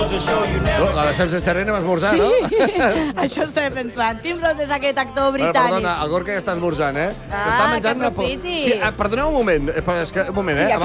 La deixem sense res, anem a esmorzar, no? Això estava pensant. Tim Roth és aquest actor britànic. Perdona, el Gorka ja està esmorzant, eh? S'està menjant que aprofiti. Sí, perdoneu un moment, però és que, un moment, Sí, eh? aquí